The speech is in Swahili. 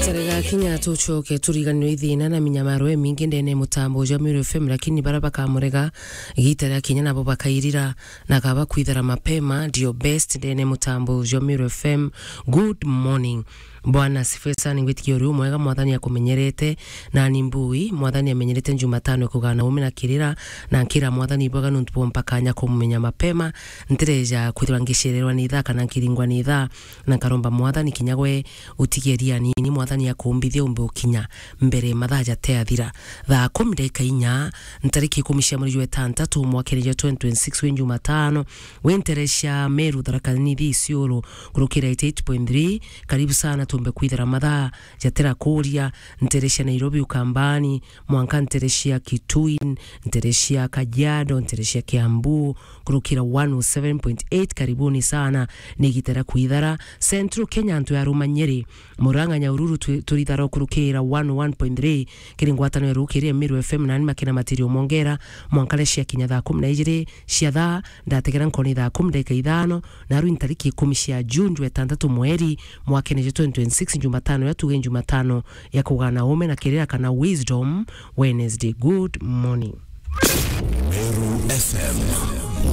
Serega Kenya tuchoke turiganio ithina na minyamaro mingi ndene mutambo ja Meru FM lakini barabaka murega gitara Kenya nabo bakairira na kaba kwithara mapema ndio best ndene mutambo ja Meru FM. Good morning. Bwana sifesa ningwitikia uri mwega mwathani akumenyerete na nimbui mwathani amenyerete Jumatano kugana umi na kirira na nkira mwathani boga nuntupo mpakanya kumenya mapema ntireja kwithwa ngishererwa ni itha kana nkiringwa ni itha na karomba mwathani kinyagwe utigeria nini mwathani akumbithia umbe ukinya mbere mathaja teathira tha 10:04 ntariki 10 mwezi wa 6 mwaka 2026 wen Jumatano wenteresha Meru Tharaka-Nithi Isiolo kurukira 88.3 karibu sana tumbe kwithira mathaa jatera kuria nteresha Nairobi Ukambani mwanka nteresha Kitui nteresha Kajiado nteresha Kiambu kurukira 107.8 karibuni sana nigitera kwithara Central Kenya antu ya Rumanyeri Murang'a Nyahururu turithara kurukira 101.3 kiringwatano ya rukiri Meru FM nani makina matirio mongera mwankaleshia kinya thaa 12 cia thaa ndategera nkoni thaa 10:05 na ru ntariki 10 cia June 6 mweri mwaka 2026 Jumatano ya tuge Jumatano ya kugana ume na kirira kana Wisdom Wednesday. Good morning. Meru FM